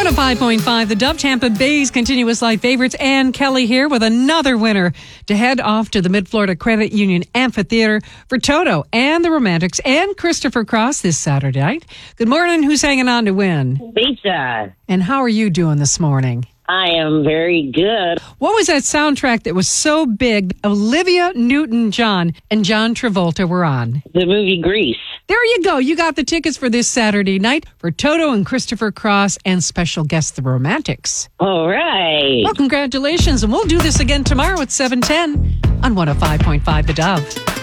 105.5, the Dove Tampa Bay's continuous light favorites. Ann Kelly here with another winner to head off to the Mid-Florida Credit Union Amphitheater for Toto and the Romantics and Christopher Cross this Saturday night. Good morning. Who's hanging on to win? Lisa. And how are you doing this morning? I am very good. What was that soundtrack that was so big Olivia Newton-John and John Travolta were on? The movie Grease. There you go. You got the tickets for this Saturday night for Toto and Christopher Cross and special guest, the Romantics. All right. Well, congratulations. And we'll do this again tomorrow at 7:10 on 105.5 The Dove.